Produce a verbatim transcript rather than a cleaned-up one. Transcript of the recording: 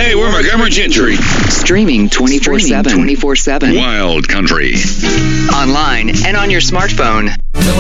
Hey, we're Montgomery Gentry. Streaming twenty-four seven. twenty-four seven. Wild Country. Online and on your smartphone.